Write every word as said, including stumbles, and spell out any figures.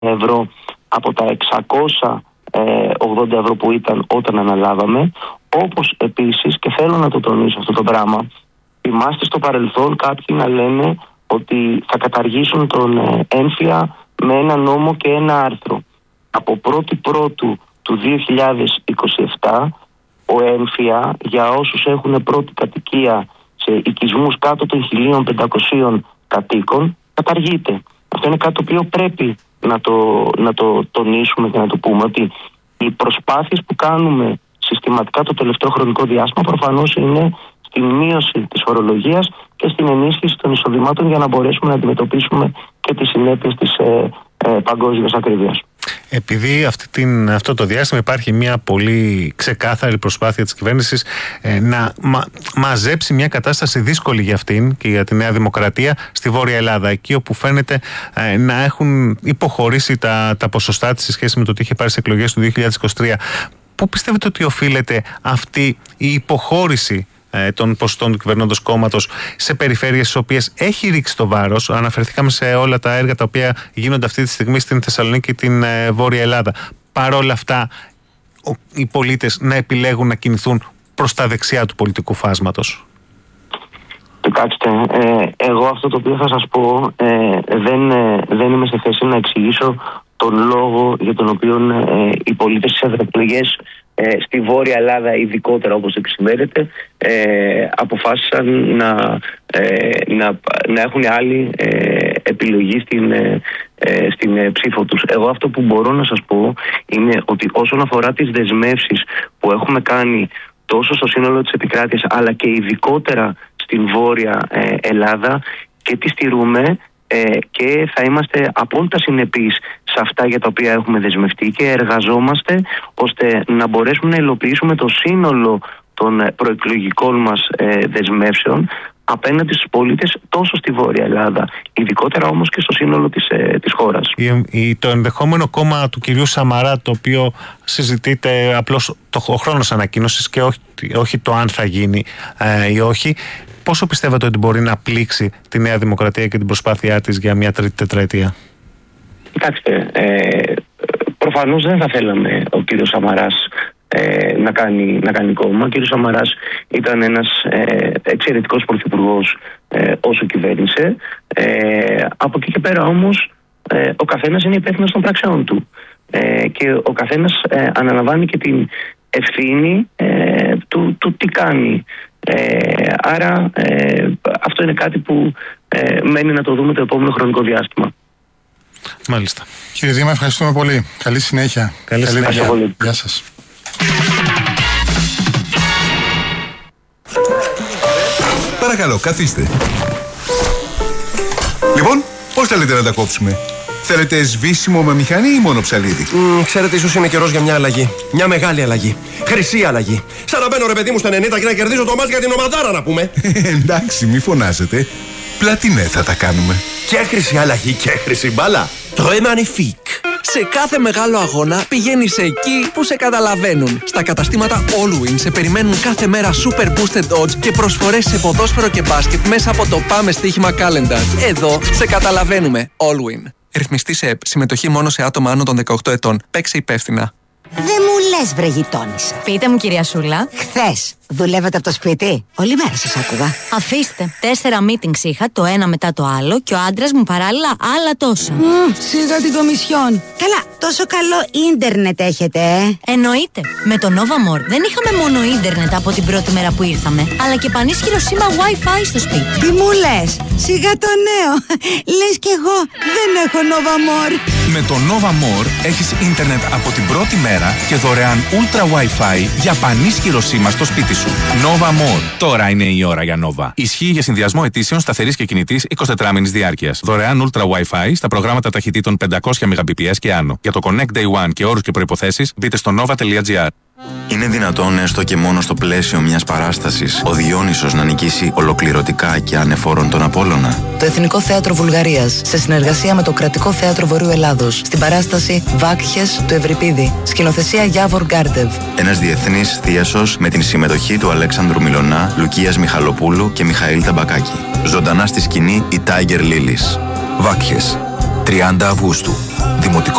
ευρώ από τα εξακόσια ογδόντα ευρώ που ήταν όταν αναλάβαμε. Όπως επίσης, και θέλω να το τονίσω αυτό το πράγμα, θυμάστε στο παρελθόν κάποιοι να λένε ότι θα καταργήσουν τον έμφυα με ένα νόμο και ένα άρθρο. Από πρώτη Πρώτου του δύο χιλιάδες είκοσι επτά ο έμφυα για όσους έχουν πρώτη κατοικία σε οικισμούς κάτω των χίλια πεντακόσιων κατοίκων καταργείται. Αυτό είναι κάτι το οποίο πρέπει να το, να το τονίσουμε και να το πούμε, ότι οι προσπάθειες που κάνουμε συστηματικά το τελευταίο χρονικό διάστημα προφανώς είναι στην μείωση της φορολογίας και στην ενίσχυση των εισοδημάτων για να μπορέσουμε να αντιμετωπίσουμε και τις συνέπειες της ε, ε, παγκόσμιας ακρίβειας. Επειδή αυτή την, αυτό το διάστημα υπάρχει μια πολύ ξεκάθαρη προσπάθεια της κυβέρνησης ε, να μα, μαζέψει μια κατάσταση δύσκολη για αυτήν και για τη Νέα Δημοκρατία στη Βόρεια Ελλάδα, εκεί όπου φαίνεται ε, να έχουν υποχωρήσει τα, τα ποσοστά της σε σχέση με το τι είχε πάρει στις εκλογές του δύο χιλιάδες είκοσι τρία. Πού πιστεύετε ότι οφείλεται αυτή η υποχώρηση των ποσοστών του κυβερνώντος κόμματος σε περιφέρειες στις οποίες έχει ρίξει το βάρος? Αναφερθήκαμε σε όλα τα έργα τα οποία γίνονται αυτή τη στιγμή στην Θεσσαλονίκη και την Βόρεια Ελλάδα. Παρ' όλα αυτά, οι πολίτες να επιλέγουν να κινηθούν προς τα δεξιά του πολιτικού φάσματος. Κοιτάξτε, ε, εγώ αυτό το οποίο θα σας πω ε, δεν, ε, δεν είμαι σε θέση να εξηγήσω τον λόγο για τον οποίο ε, οι πολίτες στις ευρωεκλογές ε, στη Βόρεια Ελλάδα, ειδικότερα όπως επισημαίνεται, ε, αποφάσισαν να, ε, να, να έχουν άλλη ε, επιλογή στην, ε, ε, στην ε, ψήφο τους. Εγώ αυτό που μπορώ να σας πω είναι ότι όσον αφορά τις δεσμεύσεις που έχουμε κάνει τόσο στο σύνολο της επικράτειας αλλά και ειδικότερα στην Βόρεια ε, Ελλάδα, και τη στηρούμε ε, και θα είμαστε απόλυτα συνεπείς σε αυτά για τα οποία έχουμε δεσμευτεί και εργαζόμαστε ώστε να μπορέσουμε να υλοποιήσουμε το σύνολο των προεκλογικών μας ε, δεσμεύσεων απέναντι στους πολίτες τόσο στη Βόρεια Ελλάδα, ειδικότερα όμως και στο σύνολο της, ε, της χώρας. Η, η, το ενδεχόμενο κόμμα του κυρίου Σαμαρά, το οποίο συζητείται απλώς το, ο χρόνος ανακοίνωσης και όχι, όχι το αν θα γίνει ε, ή όχι, πόσο πιστεύετε ότι μπορεί να πλήξει τη Νέα Δημοκρατία και την προσπάθειά της για μια τρίτη τετραετία? Κοιτάξτε, ε, προφανώς δεν θα θέλαμε ο κύριος Σαμαράς ε, να, κάνει, να κάνει κόμμα. Ο κύριος Σαμαράς ήταν ένας ε, εξαιρετικός πρωθυπουργός ε, όσο κυβέρνησε. Ε, από εκεί και πέρα όμως ε, ο καθένας είναι υπεύθυνος των πράξεών του ε, και ο καθένας ε, αναλαμβάνει και την ευθύνη ε, του, του τι κάνει. Ε, άρα ε, αυτό είναι κάτι που ε, μένει να το δούμε το επόμενο χρονικό διάστημα. Μάλιστα. Κύριε Δήμα, ευχαριστούμε πολύ. Καλή συνέχεια. Καλή, Καλή συνέχεια. Πολύ. Γεια σας. Παρακαλώ, καθίστε. Λοιπόν, πώς θέλετε να τα κόψουμε? Θέλετε σβήσιμο με μηχανή ή μόνο ψαλίδι? Mm, ξέρετε, ίσως είναι καιρός για μια αλλαγή. Μια μεγάλη αλλαγή. Χρυσή αλλαγή. Σαν να μπαίνω, ρε παιδί μου, στο ενενήντα και να κερδίζω το μάτς για την ομαδάρα, να πούμε. Εντάξει, μη φωνάζετε. Πλατινέ θα τα κάνουμε. Και χρυσή αλλαγή και χρυσή μπάλα. Très magnifique. Σε κάθε μεγάλο αγώνα πηγαίνεις εκεί που σε καταλαβαίνουν. Στα καταστήματα Allwin σε περιμένουν κάθε μέρα super boosted odds και προσφορές σε ποδόσφαιρο και μπάσκετ μέσα από το Πάμε Στοίχημα Calendar. Εδώ σε καταλαβαίνουμε. Allwin. Ρυθμιστή σε ΕΠ. Συμμετοχή μόνο σε άτομα άνω των δεκαοκτώ ετών. Παίξε υπεύθυνα. Δεν μου λες, βρε γειτόνισσα. Πείτε μου, κυρία Σούλα. Χθες δουλεύετε από το σπίτι? Όλη μέρα σας άκουγα. Αφήστε. Τέσσερα meetings είχα, το ένα μετά το άλλο, και ο άντρας μου παράλληλα άλλα τόσα. Mm, σιγά την κομισιόν. Καλά, τόσο καλό ίντερνετ έχετε, ε? Εννοείται. Με το Novamore δεν είχαμε μόνο ίντερνετ από την πρώτη μέρα που ήρθαμε, αλλά και πανίσχυρο σήμα Wi-Fi στο σπίτι. Τι μου λες? Σιγά το νέο. Λες κι εγώ δεν έχω Novamore. Με το Novamore έχεις ίντερνετ από την πρώτη μέρα και δωρεάν Ultra Wi-Fi για πανίσχυρο σήμα στο σπίτι σου. Novamore. Τώρα είναι η ώρα για Nova. Ισχύει για συνδυασμό ετήσεων σταθερής και κινητής εικοσιτετράμινης διάρκειας. Δωρεάν Ultra Wi-Fi στα προγράμματα ταχυτήτων πεντακόσια Mbps και άνω. Για το Connect Day One και όρους και προϋποθέσεις μπείτε στο nova τελεία gr. Είναι δυνατόν έστω και μόνο στο πλαίσιο μιας παράστασης ο Διόνυσος να νικήσει ολοκληρωτικά και ανεφόρον τον Απόλλωνα? Το Εθνικό Θέατρο Βουλγαρίας, σε συνεργασία με το Κρατικό Θέατρο Βορείου Ελλάδος, στην παράσταση Βάκχες του Ευρυπίδη, σκηνοθεσία Γιάβορ Γκάρντεβ. Ένας διεθνής θίασος με την συμμετοχή του Αλέξανδρου Μιλωνά, Λουκίας Μιχαλοπούλου και Μιχαήλ Ταμπακάκη. Ζωντανά στη σκηνή η Tiger Lilies. Βάκχες. τριάντα Αυγούστου. Δημοτικό